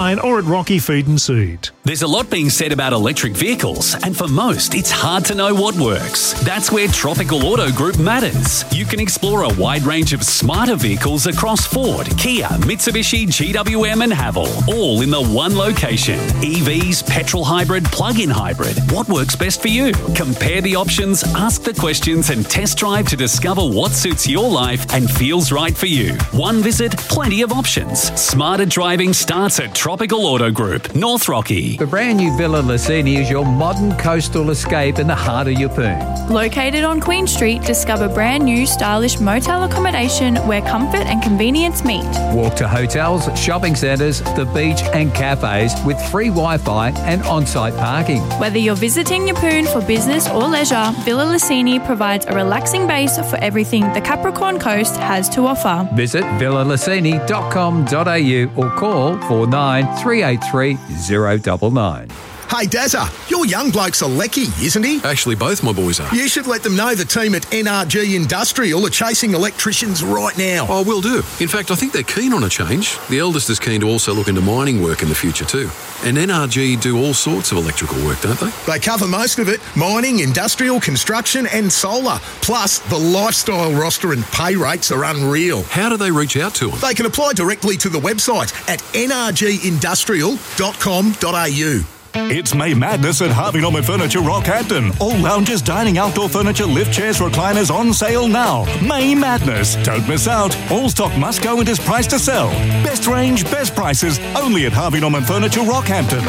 or at Rocky Feed and Seed. There's a lot being said about electric vehicles, and for most, it's hard to know what works. That's where Tropical Auto Group matters. You can explore a wide range of smarter vehicles across Ford, Kia, Mitsubishi, GWM and Haval, all in the one location. EVs, petrol hybrid, plug-in hybrid. What works best for you? Compare the options, ask the questions and test drive to discover what suits your life and feels right for you. One visit, plenty of options. Smarter driving starts at Tropical Auto Group, North Rocky. The brand new Villa Lucini is your modern coastal escape in the heart of Yeppoon. Located on Queen Street, discover brand new stylish motel accommodation where comfort and convenience meet. Walk to hotels, shopping centres, the beach and cafes with free Wi-Fi and on-site parking. Whether you're visiting Yeppoon for business or leisure, Villa Lucini provides a relaxing base for everything the Capricorn Coast has to offer. Visit villalucini.com.au or call 49 383 099. Hey, Dazza, your young bloke's a lecky, isn't he? Actually, both my boys are. You should let them know the team at NRG Industrial are chasing electricians right now. Oh, will do. In fact, I think they're keen on a change. The eldest is keen to also look into mining work in the future too. And NRG do all sorts of electrical work, don't they? They cover most of it: mining, industrial, construction and solar. Plus, the lifestyle roster and pay rates are unreal. How do they reach out to them? They can apply directly to the website at nrgindustrial.com.au. It's May Madness at Harvey Norman Furniture Rockhampton. All lounges, dining, outdoor furniture, lift chairs, recliners on sale now. May Madness. Don't miss out. All stock must go and is priced to sell. Best range, best prices, only at Harvey Norman Furniture Rockhampton.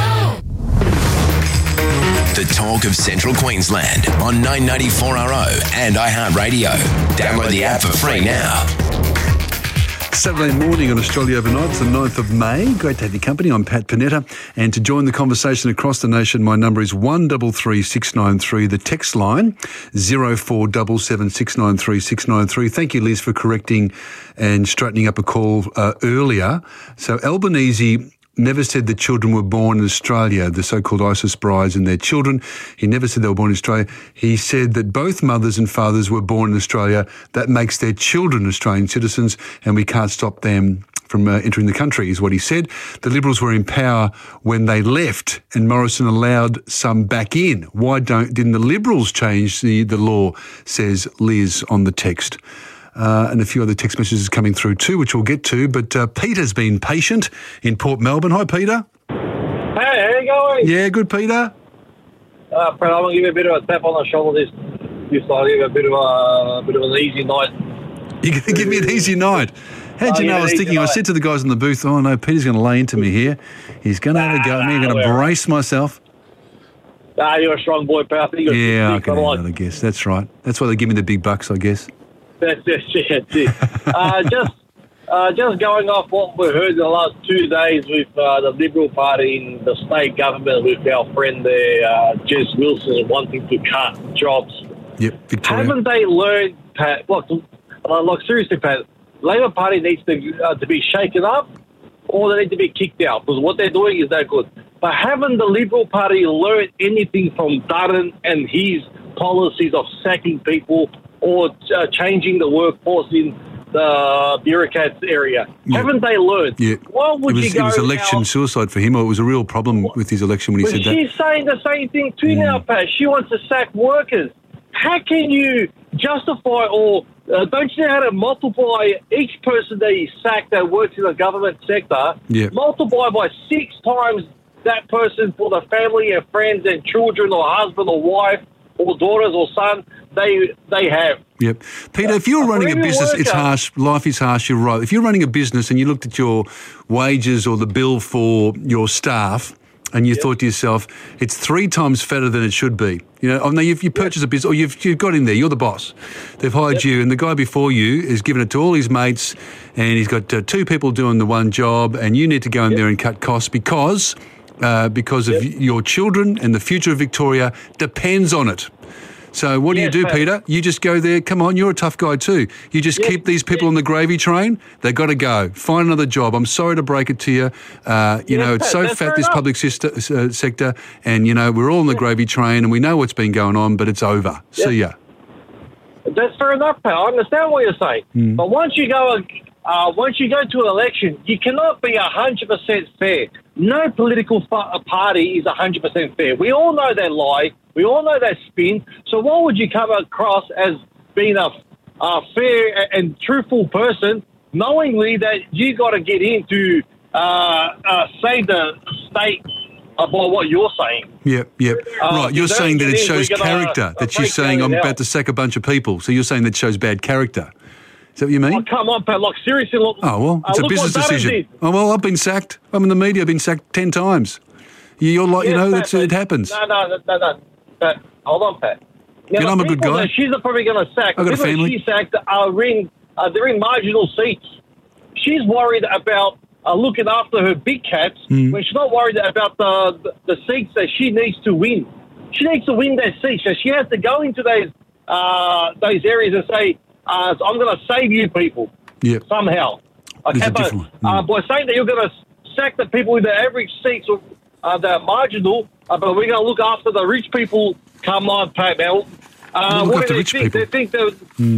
The talk of Central Queensland on 994RO and iHeartRadio. Download the app for free now. Saturday morning on Australia Overnight, it's the 9th of May. Great to have your company. I'm Pat Panetta. And to join the conversation across the nation, my number is 133693. The text line, 0477 693 693. Thank you, Liz, for correcting and straightening up a call earlier. So Albanese never said the children were born in Australia, the so-called ISIS brides and their children. He never said they were born in Australia. He said that both mothers and fathers were born in Australia. That makes their children Australian citizens, and we can't stop them from entering the country, is what he said. The Liberals were in power when they left, and Morrison allowed some back in. Why didn't the Liberals change the law, says Liz on the text. And a few other text messages coming through too, which we'll get to. But Peter's been patient in Port Melbourne. Hi, Peter. Hey, how you going? Yeah, good, Peter. Brad, I'm going to give you a bit of a tap on the shoulder this I'll give you a bit of an easy night. You're going to give me an easy night? How'd you know I was thinking? I said to the guys in the booth, oh, no, Peter's going to lay into me here. He's going to have a go at me. I'm going to brace myself. You're a strong boy, pal. Yeah, I can handle it, I guess. That's right. That's why they give me the big bucks, I guess. That's it. Just going off what we heard in the last 2 days with the Liberal Party in the state government with our friend there, Jess Wilson, wanting to cut jobs. Yep, Victoria. Haven't they learned, Pat? Look, seriously, Pat, Labor Party needs to be shaken up, or they need to be kicked out, because what they're doing is that good. But haven't the Liberal Party learned anything from Dutton and his policies of sacking people or changing the workforce in the bureaucrats area? Yeah. Haven't they learned? Yeah. Why would it was election suicide for him, or it was a real problem with his election when he said that. She's saying the same thing too now, Pat. She wants to sack workers. How can you justify or don't you know how to multiply each person that you sack that works in the government sector, multiply by 6 times that person for the family and friends and children or husband or wife or daughters or son they have. Yep. Peter, if you're running a business, it's harsh. Life is harsh, you're right. If you're running a business and you looked at your wages or the bill for your staff and you thought to yourself, it's 3 times fatter than it should be. You know, I know you purchased a business, or you've got in there, you're the boss. They've hired you, and the guy before you has given it to all his mates, and he's got 2 people doing the one job, and you need to go in there and cut costs because of your children, and the future of Victoria depends on it. So what do you do, Peter? You just go there. Come on, you're a tough guy too. You just keep these people on the gravy train. They've got to go. Find another job. I'm sorry to break it to you. It's so fat, this public sector, and, we're all on the gravy train and we know what's been going on, but it's over. See ya. That's fair enough, pal. I understand what you're saying. But once you go once you go to an election, you cannot be 100% fair. No political party is 100% fair. We all know they lie. We all know they spin. So why would you come across as being a fair and truthful person, knowingly that you got to get in to say the state about what you're saying? Yep. Right, you're saying that it shows character, that you're saying I'm about to sack a bunch of people. So you're saying that shows bad character. Is that what you mean? Oh, come on, Pat. Like, seriously, look. Oh, well, it's a business decision. Oh, well, I've been sacked. I'm in the media. I've been sacked 10 times. You're like, Pat, it happens. No. Pat, hold on, Pat. Now, I'm a good guy. She's probably going to sack. I've got a family. She sacked they're in marginal seats. She's worried about looking after her big cats when she's not worried about the seats that she needs to win. She needs to win those seats. So she has to go into those areas and say, I'm going to save you people somehow. Okay, but by saying that you're going to sack the people with the average seats that are marginal, but we're going to look after the rich people, come on, Pat, man. What do they think? They think that...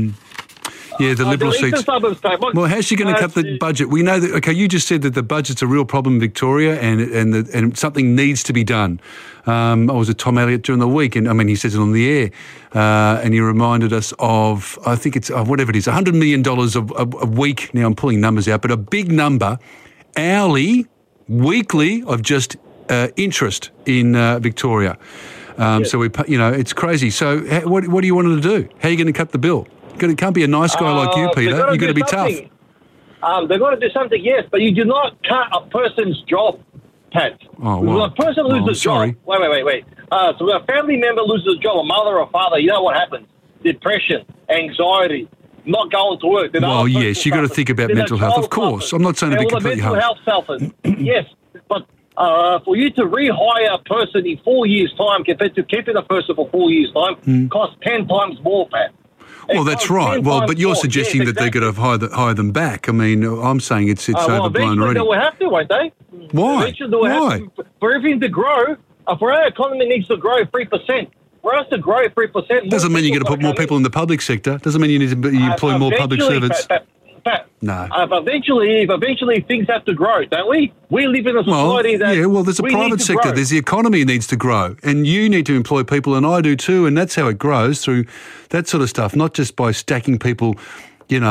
Yeah, the Liberal seats. Well, how's she going to cut the budget? We know that. Okay, you just said that the budget's a real problem in Victoria, and something needs to be done. I was with Tom Elliott during the week, and he says it on the air, and he reminded us of, I think it's whatever it is, $100 million a week. Now I'm pulling numbers out, but a big number, hourly, weekly, of just interest in Victoria. So we, it's crazy. So what do you want her to do? How are you going to cut the bill? It can't be a nice guy like you, Peter. You've got to be tough. They've got to do something, yes, but you do not cut a person's job, Pat. Oh, well. When a person loses a job... Wait. So when a family member loses a job, a mother or father, you know what happens? Depression, anxiety, not going to work. Well, yes, you've got to think about mental health, of course. I'm not saying to be completely harsh. Mental health suffers, yes, but for you to rehire a person in 4 years' time compared to keeping a person for 4 years' time costs 10 times more, Pat. Well, that's right. Well, but you're suggesting that they're going to hire them back. I'm saying it's overblown already. They will have to, won't they? Why? Why? For everything to grow, for our economy needs to grow 3%. For us to grow 3%... Doesn't mean you're going to put more people in the public sector. Doesn't mean you need to employ more public servants. Pat, no. Eventually things have to grow, don't we? We live in a society that... Yeah, well, there's a private sector. There's the economy needs to grow. And you need to employ people, and I do too, and that's how it grows, through that sort of stuff, not just by stacking people, they're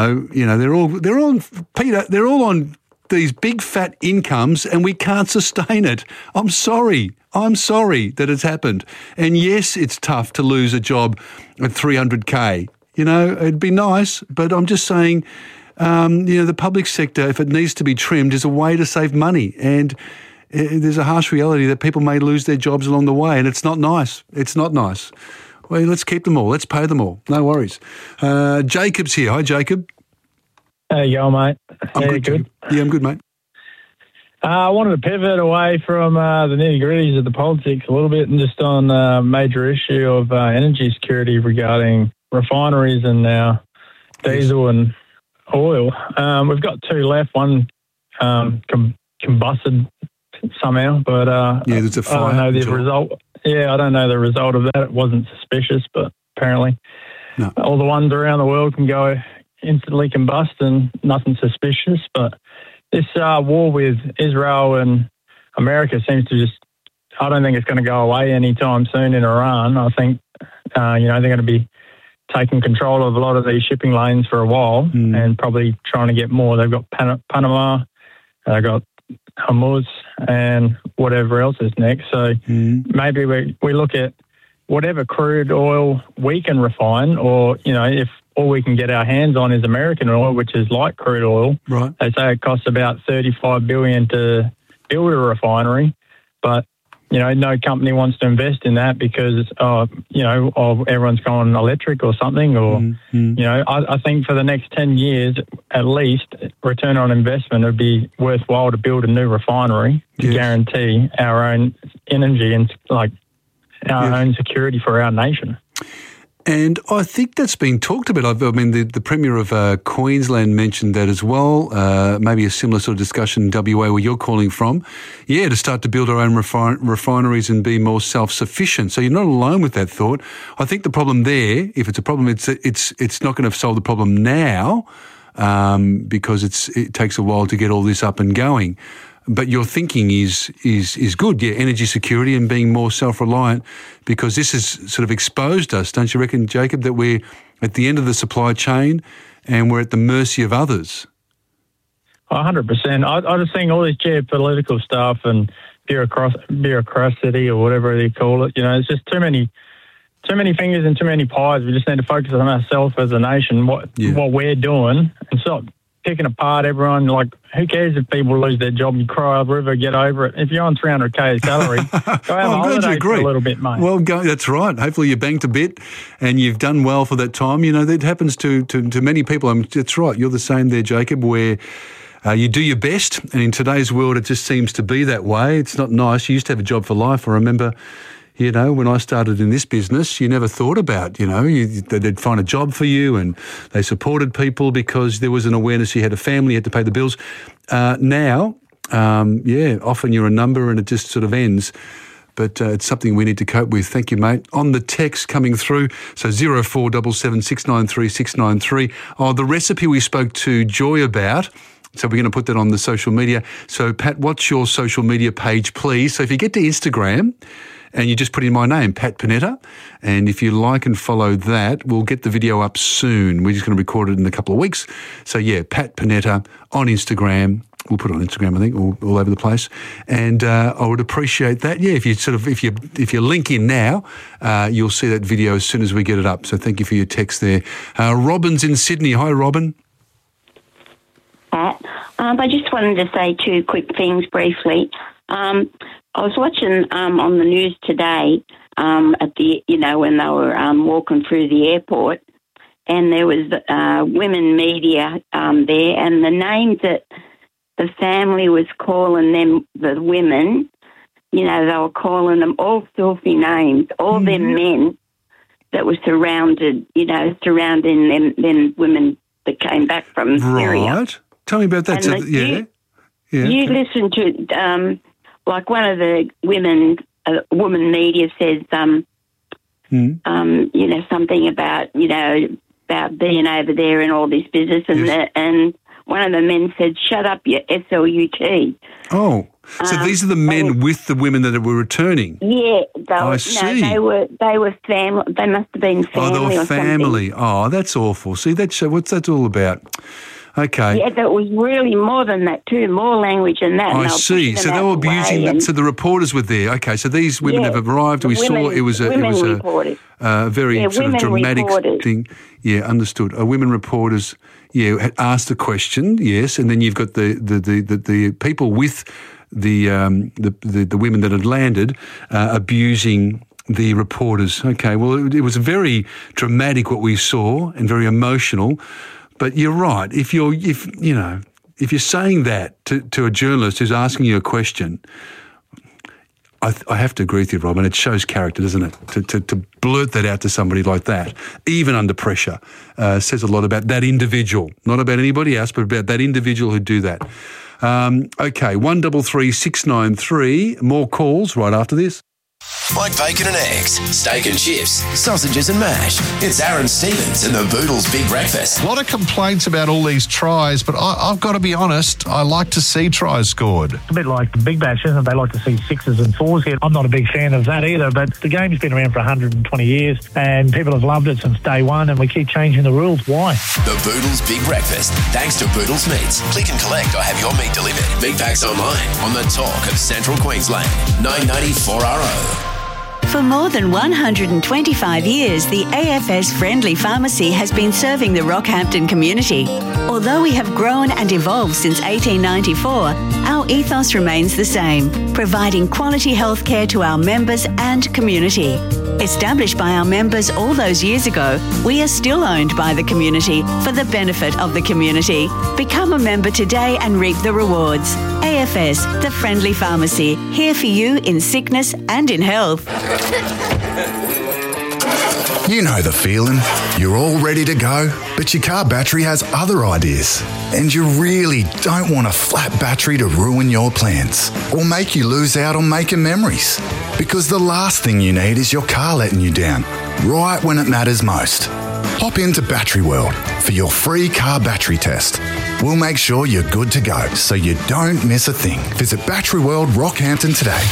all on these big fat incomes, and we can't sustain it. I'm sorry that it's happened. And yes, it's tough to lose a job at $300K. It'd be nice, but I'm just saying... the public sector, if it needs to be trimmed, is a way to save money. And there's a harsh reality that people may lose their jobs along the way, and it's not nice. It's not nice. Well, let's keep them all. Let's pay them all. No worries. Jacob's here. Hi, Jacob. Hey, yo, mate. I'm good. Yeah, I'm good, mate. I wanted to pivot away from the nitty-gritties of the politics a little bit and just on a major issue of energy security regarding refineries and now diesel and oil. We've got two left. One combusted somehow, but there's a fire. I don't know the result. Yeah, I don't know the result of that. It wasn't suspicious, but apparently all the ones around the world can go instantly combust and nothing suspicious. But this war with Israel and America seems to I don't think it's going to go away anytime soon in Iran. I think, they're going to be taking control of a lot of these shipping lanes for a while and probably trying to get more. They've got Panama, they've got Hormuz and whatever else is next. So maybe we look at whatever crude oil we can refine, or, if all we can get our hands on is American oil, which is like crude oil. Right. They say it costs about $35 billion to build a refinery, but no company wants to invest in that because, everyone's going electric or something. Or, I think for the next 10 years, at least, return on investment would be worthwhile to build a new refinery to guarantee our own energy and our own security for our nation. And I think that's been talked about. The Premier of Queensland mentioned that as well, maybe a similar sort of discussion in WA where you're calling from. Yeah, to start to build our own refineries and be more self-sufficient. So you're not alone with that thought. I think the problem there, if it's a problem, it's not going to solve the problem now. because it takes a while to get all this up and going. But your thinking is good, yeah, energy security and being more self-reliant, because this has sort of exposed us, don't you reckon, Jacob, that we're at the end of the supply chain and we're at the mercy of others? 100%. I just think all this geopolitical stuff and bureaucracy or whatever they call it, it's just too many fingers and too many pies. We just need to focus on ourselves as a nation, what we're doing, and stop picking apart everyone. Like, who cares if people lose their job? You cry over it, get over it. If you're on 300k salary, go have a holiday for a little bit, mate. Well, that's right. Hopefully you banked a bit and you've done well for that time. That happens to many people. That's right. You're the same there, Jacob, where you do your best, and in today's world it just seems to be that way. It's not nice. You used to have a job for life. I remember, when I started in this business, you never thought about, they'd find a job for you, and they supported people because there was an awareness you had a family, you had to pay the bills. Now, often you're a number and it just sort of ends. But it's something we need to cope with. Thank you, mate. On the text coming through, so 0477 693 693. Oh, the recipe we spoke to Joy about. So we're going to put that on the social media. So, Pat, what's your social media page, please? So if you get to Instagram and you just put in my name, Pat Panetta, and if you like and follow that, we'll get the video up soon. We're just going to record it in a couple of weeks. So, yeah, Pat Panetta on Instagram. We'll put it on Instagram, I think, all over the place. And I would appreciate that. Yeah, if you link in now, you'll see that video as soon as we get it up. So thank you for your text there. Robin's in Sydney. Hi, Robin. Pat, I just wanted to say two quick things briefly. I was watching on the news today at the when they were walking through the airport, and there was women media there, and the names that the family was calling them, the women, they were calling them all filthy names, all them men that were surrounding them women that came back from Syria. Right. Tell me about that. You listen to, like one of the women media says, something about being over there and all this business, and one of the men said, "Shut up, you SLUT." Oh, so these are the men with the women that were returning. Yeah, I see. No, they were family. They must have been family. Oh, they were family. Something. Oh, that's awful. See, what's that all about? Okay. Yeah, that was really more than that too, more language than that. I see. So they were abusing them. So the reporters were there. Okay, so these women have arrived. We saw it was a very sort of dramatic thing. Yeah, understood. Women reporters, had asked a question, yes, and then you've got the people with the women that had landed abusing the reporters. Okay, well, it was very dramatic what we saw and very emotional. But you're right. If you're saying that to a journalist who's asking you a question, I have to agree with you, Robin. It shows character, doesn't it? To blurt that out to somebody like that, even under pressure, says a lot about that individual. Not about anybody else, but about that individual who do that. Okay, 133 693. More calls right after this. Like bacon and eggs, steak and chips, sausages and mash. It's Aaron Stevens and the Boodles Big Breakfast. A lot of complaints about all these tries, but I've got to be honest, I like to see tries scored. A bit like the Big Bash, isn't it? They like to see sixes and fours here. I'm not a big fan of that either, but the game's been around for 120 years and people have loved it since day one, and we keep changing the rules. Why? The Boodles Big Breakfast, thanks to Boodles Meats. Click and collect or have your meat delivered. Meat packs online on the talk of Central Queensland. 990-4RO. For more than 125 years, the AFS Friendly Pharmacy has been serving the Rockhampton community. Although we have grown and evolved since 1894, our ethos remains the same, providing quality healthcare to our members and community. Established by our members all those years ago, we are still owned by the community for the benefit of the community. Become a member today and reap the rewards. AFS, the Friendly Pharmacy, here for you in sickness and in health. You know the feeling. You're all ready to go, but your car battery has other ideas. And you really don't want a flat battery to ruin your plans or make you lose out on making memories. Because the last thing you need is your car letting you down, right when it matters most. Hop into Battery World for your free car battery test. We'll make sure you're good to go so you don't miss a thing. Visit Battery World Rockhampton today.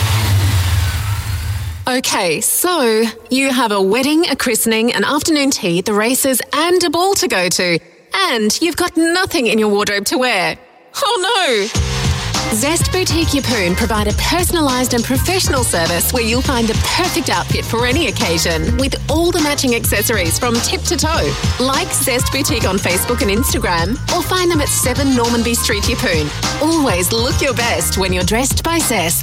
Okay, so you have a wedding, a christening, an afternoon tea, the races, and a ball to go to. And you've got nothing in your wardrobe to wear. Oh no! Zest Boutique Yeppoon provide a personalised and professional service where you'll find the perfect outfit for any occasion with all the matching accessories from tip to toe. Like Zest Boutique on Facebook and Instagram or find them at 7 Normanby Street, Yeppoon. Always look your best when you're dressed by Zest.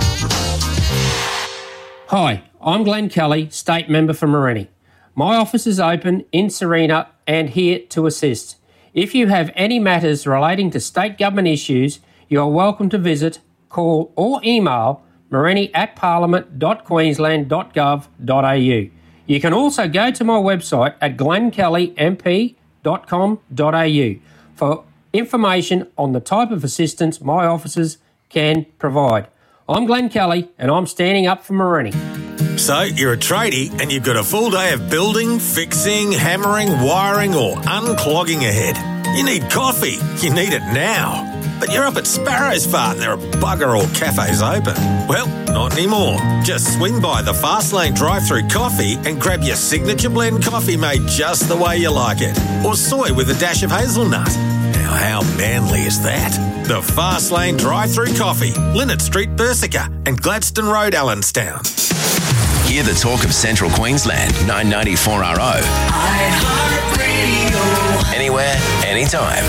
Hi, I'm Glenn Kelly, State Member for Morenni. My office is open in Serena and here to assist. If you have any matters relating to state government issues, you are welcome to visit, call or email morenni@parliament.queensland.gov.au. You can also go to my website at glennkellymp.com.au for information on the type of assistance my offices can provide. I'm Glenn Kelly and I'm standing up for Morenni. So you're a tradie and you've got a full day of building, fixing, hammering, wiring or unclogging ahead. You need coffee. You need it now. But you're up at Sparrow's Fart and there are bugger all cafes open. Well, not anymore. Just swing by the Fastlane drive-through coffee and grab your signature blend coffee made just the way you like it. Or soy with a dash of hazelnut. Now, how manly is that? The Fastlane drive-through coffee, Linnet Street, Bersica and Gladstone Road, Allenstown. Hear the talk of Central Queensland, 994RO. iHeartRadio. Anywhere, anytime.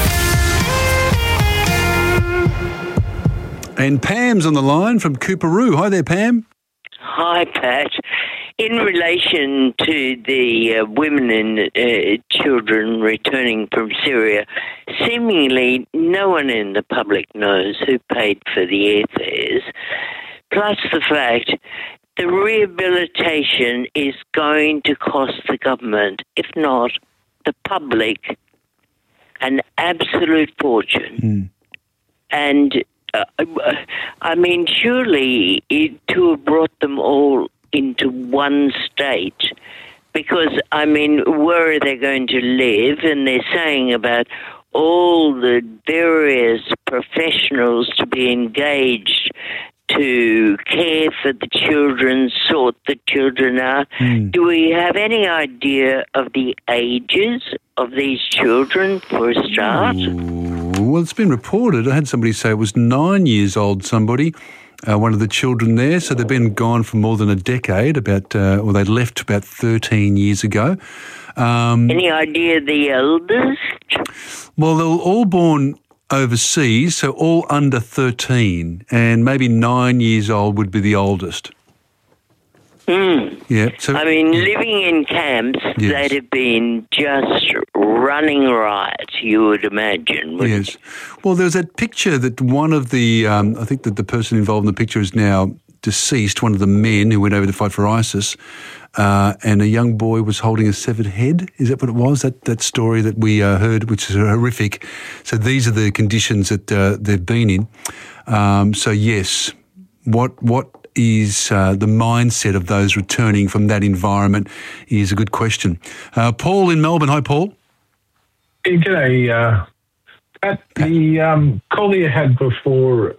And Pam's on the line from Cooperoo. Hi there, Pam. Hi, Pat. In relation to the women and children returning from Syria, seemingly no one in the public knows who paid for the airfares, plus the fact the rehabilitation is going to cost the government, if not the public, an absolute fortune. And I mean, surely to have brought them all into one state, because, I mean, where are they going to live? And they're saying about all the various professionals to be engaged to care for the children, sort the children out. Do we have any idea of the ages of these children for a start? Well, it's been reported. I had somebody say it was 9 years old, somebody, one of the children there. So they've been gone for more than a decade, or they left about 13 years ago. Any idea the eldest? Well, they were all born overseas, so all under 13, and maybe 9 years old would be the oldest. Yeah. So, I mean, living in camps, they'd have been just running riot, you would imagine. Yes. Well, there was that picture that one of the, I think that the person involved in the picture is now deceased, one of the men who went over to fight for ISIS, and a young boy was holding a severed head. Is that what it was? That story that we heard, which is horrific. So these are the conditions that they've been in. So yes, what is the mindset of those returning from that environment is a good question. Paul in Melbourne. Hi, Paul. Hey, g'day. At the call you had before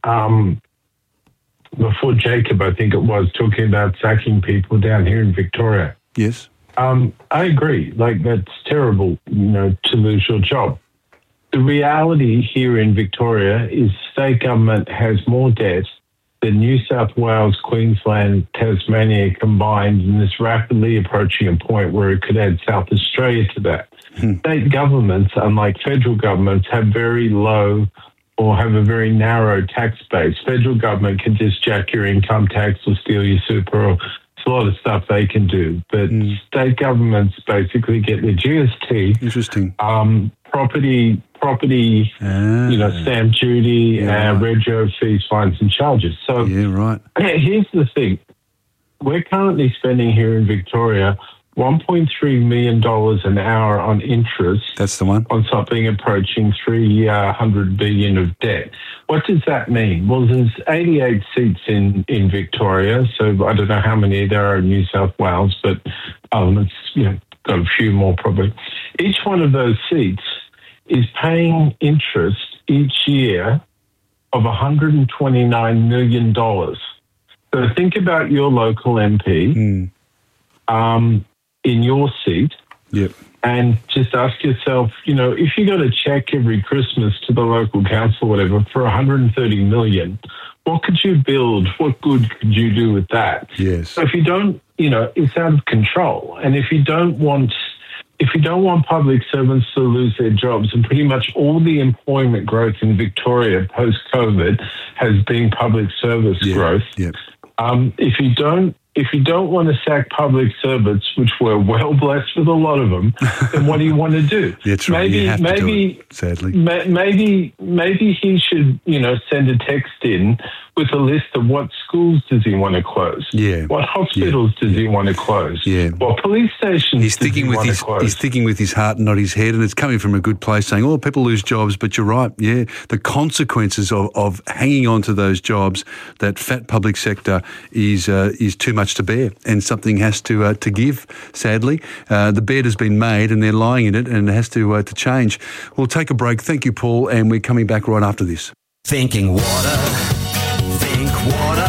Jacob, I think it was, talking about sacking people down here in Victoria. Yes. I agree. Like, that's terrible, to lose your job. The reality here in Victoria is state government has more debt than New South Wales, Queensland, Tasmania combined, and is rapidly approaching a point where it could add South Australia to that. State governments, unlike federal governments, have very low or have a very narrow tax base. Federal government can just jack your income tax or steal your super, or it's a lot of stuff they can do. But state governments basically get their GST. Interesting. Property, stamp duty, rego fees, fines and charges. So here's the thing. We're currently spending here in Victoria $1.3 million an hour on interest. That's the one. On something approaching $300 billion of debt. What does that mean? Well, there's 88 seats in Victoria, so I don't know how many there are in New South Wales, but Parliament's, got a few more probably. Each one of those seats is paying interest each year of $129 million. So think about your local MP in your seat. Yep. And just ask yourself, if you got a check every Christmas to the local council, whatever, for $130 million, what could you build? What good could you do with that? Yes. So if you don't, it's out of control. And if you don't want public servants to lose their jobs, and pretty much all the employment growth in Victoria post-COVID has been public service growth. Yep. If you don't want to sack public servants, which we're well blessed with a lot of them, then what do you want to do? That's right. You have to do it, sadly. Maybe he should, send a text in with a list of what schools does he want to close? Yeah. What hospitals does he want to close? Yeah. What police stations he's sticking with his close? He's sticking with his heart and not his head, and it's coming from a good place, saying, "Oh, people lose jobs," but you're right. Yeah, the consequences of hanging on to those jobs, that fat public sector, is too much to bear, and something has to give. Sadly, the bed has been made, and they're lying in it, and it has to change. We'll take a break. Thank you, Paul, and we're coming back right after this. Thinking water, think water.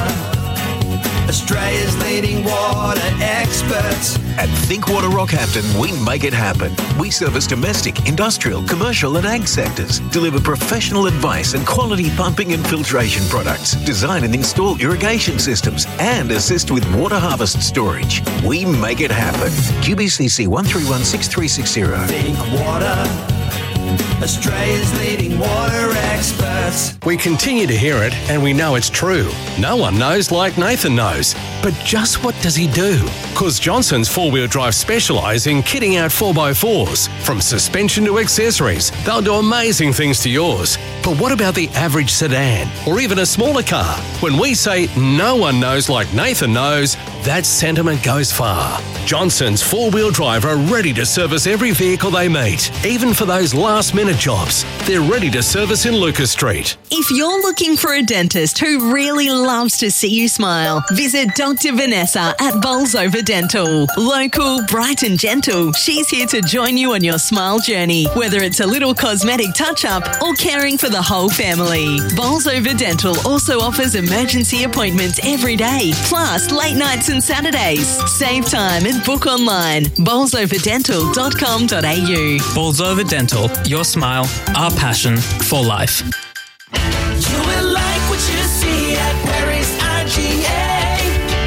Australia's leading water experts. At Think Water Rockhampton, we make it happen. We service domestic, industrial, commercial and ag sectors, deliver professional advice and quality pumping and filtration products, design and install irrigation systems, and assist with water harvest storage. We make it happen. QBCC 1316360. Think water. Australia's leading water experts. We continue to hear it, and we know it's true. No one knows like Nathan knows. But just what does he do? Because Johnson's four-wheel drive specialise in kitting out 4x4s. From suspension to accessories, they'll do amazing things to yours. But what about the average sedan, or even a smaller car? When we say no one knows like Nathan knows, that sentiment goes far. Johnson's four-wheel drive are ready to service every vehicle they meet, even for those last-minute jobs. They're ready to service in Lucas Street. If you're looking for a dentist who really loves to see you smile, visit Dr. Vanessa at Bolsover Dental. Local, bright and gentle, she's here to join you on your smile journey, whether it's a little cosmetic touch-up or caring for the whole family. Bolsover Dental also offers emergency appointments every day, plus late nights and Saturdays. Save time and book online. bolsoverdental.com.au. Bolsover Dental, your smile, our passion for life. You will like what you see at Perry's IGA.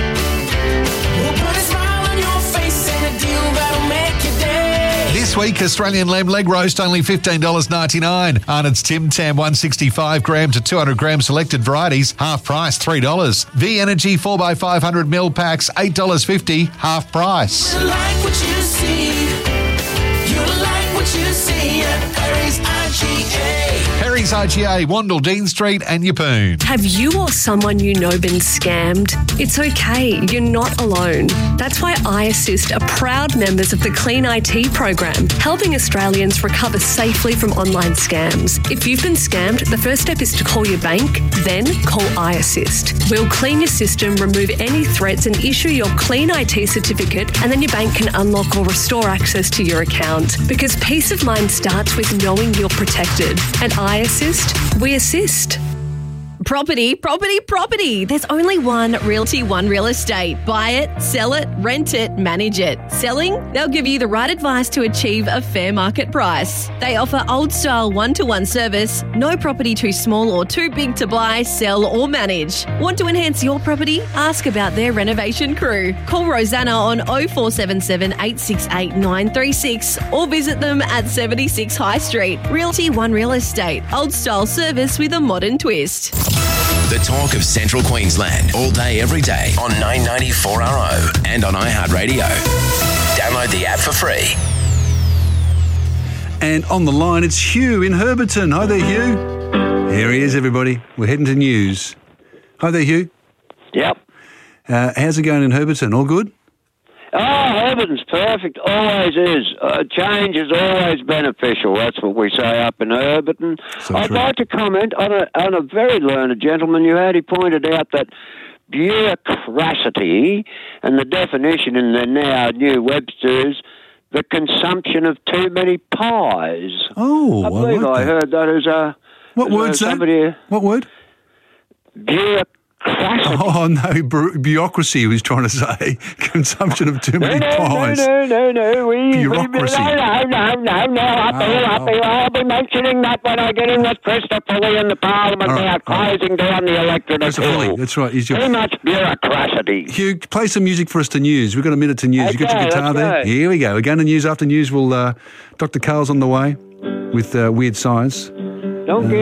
We'll put a smile on your face and a deal that'll make your day. This week, Australian lamb leg roast only $15.99. Arnott's Tim Tam 165 gram to 200 gram selected varieties, half price $3. V Energy 4x500ml packs $8.50, half price. You like what you see. You like what you see at Perry's IGA. Perry's IGA, Wandle, Dean Street and Yeppoon. Have you or someone you know been scammed? It's okay, you're not alone. That's why iAssist are proud members of the Clean IT program, helping Australians recover safely from online scams. If you've been scammed, the first step is to call your bank, then call iAssist. We'll clean your system, remove any threats and issue your Clean IT certificate, and then your bank can unlock or restore access to your account. Because peace of mind starts with knowing you're protected. At iAssist, we assist. Property, property, property. There's only one Realty One Real Estate. Buy it, sell it, rent it, manage it. Selling? They'll give you the right advice to achieve a fair market price. They offer old-style one-to-one service, no property too small or too big to buy, sell or manage. Want to enhance your property? Ask about their renovation crew. Call Rosanna on 0477 868 936 or visit them at 76 High Street. Realty One Real Estate. Old-style service with a modern twist. The talk of Central Queensland, all day, every day on 994RO and on iHeartRadio. Download the app for free. And on the line, it's Hugh in Herberton. Hi there, Hugh. Here he is, everybody. We're heading to news. Hi there, Hugh. Yep. How's it going in Herberton? All good? Oh, Herberton's perfect. Always is. Change is always beneficial. That's what we say up in Herberton. So I'd true. like to comment on a very learned gentleman you had. He pointed out that bureaucracy and the definition in the now new Webster's the consumption of too many pies. Oh, I believe I heard that as a... What word's that? What word? Bureaucracy. Oh, no, bureaucracy, he was trying to say. Consumption of too many pies. No. Bureaucracy. I'll be mentioning that when I get in with Christopher Lee in the Parliament. They are closing down the electorate. That's right. Too much bureaucracy. Hugh, play some music for us to news. We've got a minute to news. You got your guitar there? Here we go. We're going to news. After news, Dr. Carl's on the way with Weird Science. Don't